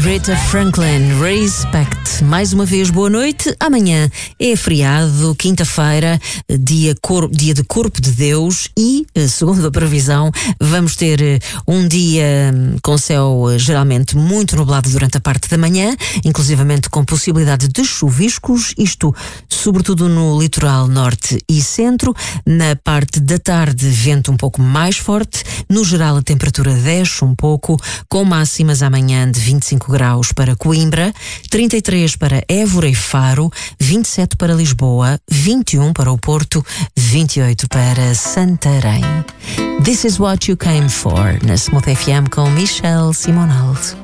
Aretha Franklin, Respect. Mais uma vez, boa noite. Amanhã é feriado, quinta-feira, dia de Corpo de Deus e, segundo a previsão, vamos ter um dia com céu geralmente muito nublado durante a parte da manhã, inclusivamente com possibilidade de chuviscos, isto sobretudo no litoral norte e centro. Na parte da tarde, vento um pouco mais forte. No geral, a temperatura desce um pouco, com máximas amanhã de 25 graus para Coimbra, 33 para Évora e Faro, 27 para Lisboa, 21 para o Porto, 28 para Santarém. This is what you came for, na Smooth FM com Michelle Simonal.